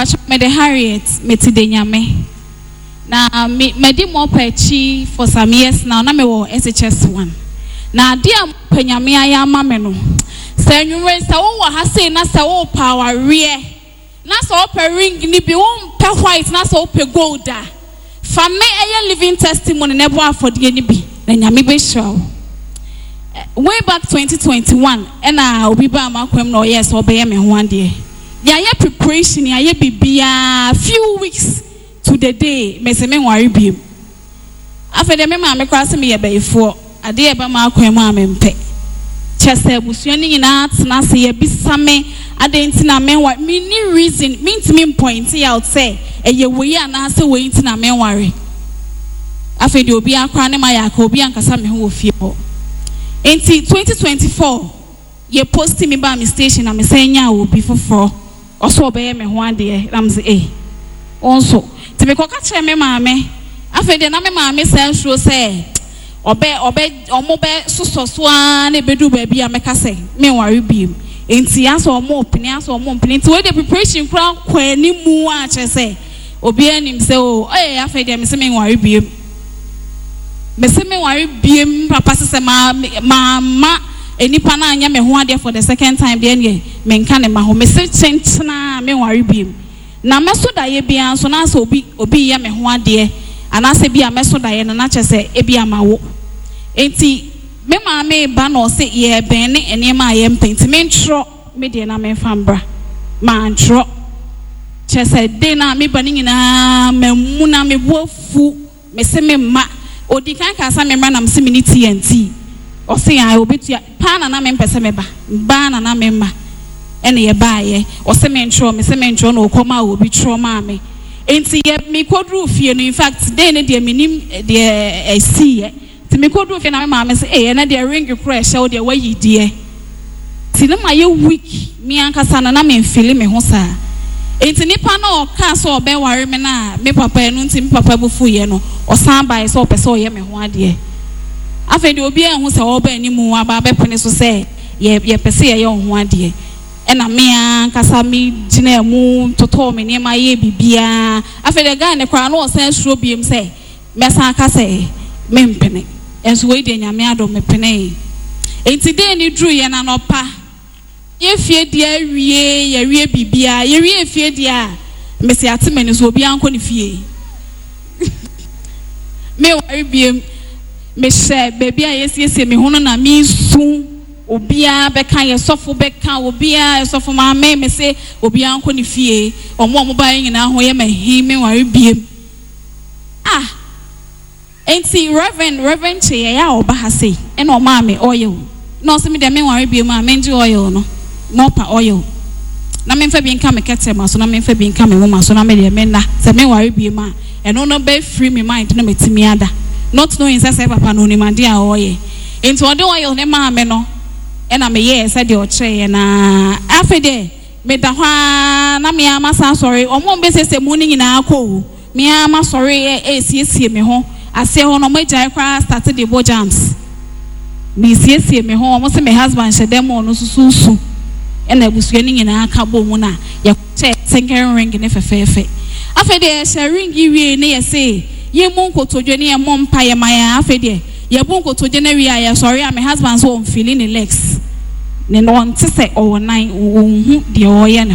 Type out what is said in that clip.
patch me the Harriet me ti de nyame na me di mo pechi for some years now na me wo SHS1 na dia panyame ayama me no se nwure se wo ha sei na se wo power re na se wo pe ring ni bi wo pe white na se wo pe gold a fa me eye living testimony na bo afode ni bi na nyame be show way back 2021 and obi ba makwem no yes obey me ho ade ya ye preparation ya ye bibia few weeks to the day me se me nware biem afede me ma me kwase me ye bayifo ade ye ba makwem a me mpe chese busuani nyina tena se ye bisame ade ntina me wa me ni reason me ntimi point out say eye woyi ana se woyi ntina me nware afede obi akwa ne ma ya ka obi ankasa me ho ofie ho enti 2024 ye post me ba me station na me say nya obi foforo oso obeye me ho ade na me say onso ti me koka kire me maame afede na me maame say sure say obe omo be sososo a na bedu ba bia me ka say me ware biem enti aso omo opini enti we the preparation kura kwa ni mu a che say obi anim say o afede me say me ware biem me say me ware biem papa say mama enipa na anya me ho ade for the second time there ne me nka ne ma ho me say chenchena me ware biem na me so da ye bia so na so obi ya me ho ade ana se bia me so da ye na che say e bia ma wo enti me ma me ba no say ye ben ne ene ma ye mpenti me ntro me de na me fambra ma ntro che say de na me ba ni nyina mamu na me bofu me se me ma odi kan ka sa me mra na mse mini TNT o se ya obetu pa na me mpese me ba na me ma ene ye ba ye o se me ntro na okoma obi tro ma me enti ye me kodru fie no in fact dey ne de minim de sie ti me kodru fie na me ma me se na de ring kura she o de wayi de ti na ma ye week mi ankasa na me mfili me ho sa enti nipa na o ka so obe ware me na me papa enu nti me papa bufu ye no o san bai so pese o ye me ho ade afedi obi ehun se o ba animu aba be pene so se ye pese ye ho ade na me ankasa mi gina mu toto me ne ma ye bibia afedi ga ne kwa na o san suro biem se me san ka se me mpene enso we de nyame ado me pene enti de ni dru ye na no pa ye fie dia wie ye wie bibia ye wie fie dia me se atemani so obi anko ne fie me wari biem me she baby a yes me hono na me su obi a beka ye sofo beka obi a sofo ma me se obi anko ne fie omo ba nyina ho ye mahi me wari biem enti reverend che ya oba ha sei e na o ma me oil no se me de me wari biem a me nji oil no no pa oil na me fa bi nka me kete ma so na me fa bi nka me mama so na me de me na se me ware bi ma eno no be free me mind na metimi ada not knowing say papa no ni mande a oye into ode oil ne ma me no e na me ye se de o kire na afede me da hwa na me ama san sorry omo be se mu ni nyina akọ me ama sorry siesie me ho ase ho no ma jai kwa start the bo jams me siesie me ho omo se me husband she dem no susu ena busuani nyina aka bo mu na ye che single ring ne fefefe afede she ring wie ne ye say ye mu nkotodwe ne ye mo mpa ye maya afede ye bu nkotodwe na wie ya sorry my husband so feeling the legs ne no nte se o nine o hu de o ye